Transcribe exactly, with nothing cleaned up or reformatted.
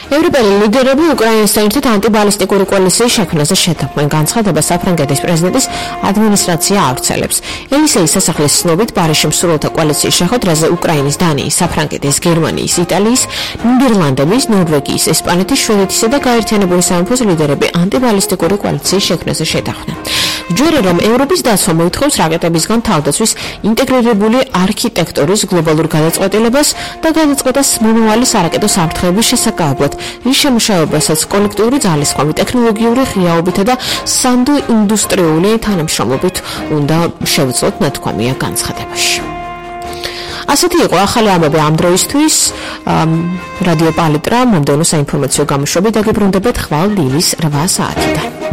ევროპელი ლიდერები უკრაინასთან ერთად ანტიბალისტიკური კოალიციის შექმნაზე შეთანხმდნენ. განცხადება საფრანგეთის პრეზიდენტის ადმინისტრაცია ავრცელებს. ელისეის სასახლის ცნობით პარიზში მსურველთა კოალიციის შეხვედრაზე უკრაინის, დანიის, საფრანგეთის, გერმანიის, იტალიის, ნიდერლანდების, ნორვეგიის, ესპანეთის, შვედეთისა და გაერთიანებული სამეფოს ლიდერები ანტიბალისტიკური კოალიციის შექმნაზე შეთანხმდნენ. ჯერე რომ ევროპის დაცვა მოითხოვს რაკეტებისგან თავდაცვის ინტეგრირებული არქიტექტურის გლობალურ გადაწყვეტილებას და გადაწყვეტას მომავალი სარაკეტო საფრთხეების შესაკავებლად, რის შემუშავებასაც კოლექტიური ძალისხმევი, ტექნოლოგიური ღიაობითა და სანდო ინდუსტრიული თანამშრომლობით უნდა შევძლოთ ნათქვამია განცხადებაში. ასეთი იყო ახალი ამბები ამ დროისთვის. რადიო პალიტრა მომდევნო საინფორმაციო გამოშვებით დაგიბრუნდებათ ხვალ დილის რვა საათიდან.